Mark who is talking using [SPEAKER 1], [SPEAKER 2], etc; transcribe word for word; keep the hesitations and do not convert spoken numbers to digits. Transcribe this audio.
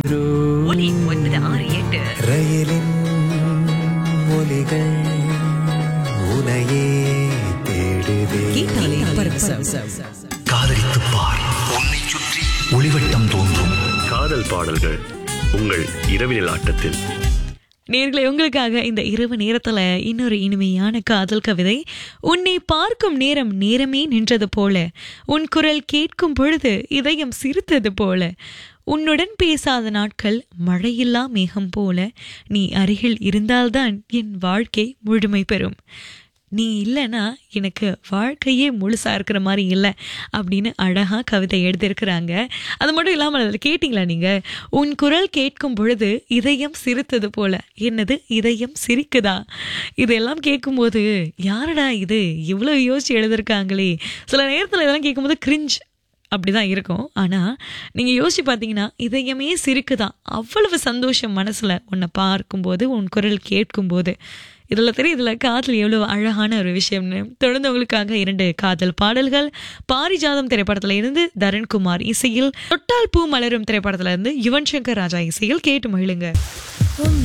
[SPEAKER 1] ஒலி ஒன்பது ஆறு எட்டு
[SPEAKER 2] ரயிலின் ஒலிகள் உனையே தேடுதே.
[SPEAKER 1] கேட்டாலே பரவசம்.
[SPEAKER 3] காதலித்துப் பார், உன்னை சுற்றி ஒளிவட்டம் தோன்றும்.
[SPEAKER 4] காதல் பாடல்கள் உங்கள் இரவினில் ஆட்டத்தில்.
[SPEAKER 5] நேர்களை உங்களுக்காக இந்த இரவு நேரத்துல இன்னொரு இனிமையான காதல் கவிதை. உன்னை பார்க்கும் நேரம் நேரமே நின்றது போல, உன் குரல் கேட்கும் பொழுது இதயம் சிரித்தது போல, உன்னுடன் பேசாத நாட்கள் மழையில்லா மேகம் போல, நீ அருகில் இருந்தால்தான் என் வாழ்க்கை முழுமை பெறும். நீ இல்லைன்னா எனக்கு வாழ்க்கையே முழுசா இருக்கிற மாதிரி இல்லை அப்படின்னு அழகா கவிதை எழுதியிருக்கிறாங்க. அது மட்டும் இல்லாமல் அதில் கேட்டிங்களா நீங்க, உன் குரல் கேட்கும் பொழுது இதயம் சிரித்தது போல. என்னது, இதயம் சிரிக்குதா? இதெல்லாம் கேட்கும்போது யாரடா இது இவ்வளோ யோசிச்சு எழுதியிருக்காங்களே. சில நேரத்தில் இதெல்லாம் கேட்கும்போது கிரிஞ்ச் அப்படிதான் இருக்கும். ஆனால் நீங்கள் யோசிச்சு பார்த்தீங்கன்னா இதயமே சிரிக்குதான். அவ்வளவு சந்தோஷம் மனசில் உன்னை பார்க்கும்போது, உன் குரல் கேட்கும்போது. இதில் தெரியும் இதில் காதல் எவ்வளோ அழகான ஒரு விஷயம்னு. தொடர்ந்து உங்களுக்காக இரண்டு காதல் பாடல்கள். பாரிஜாதம் திரைப்படத்தில் இருந்து தரண்குமார் இசையில், தொட்டால் பூ மலரும் திரைப்படத்தில் இருந்து யுவன் சங்கர் ராஜா இசையில் கேட்டு மகிழுங்க.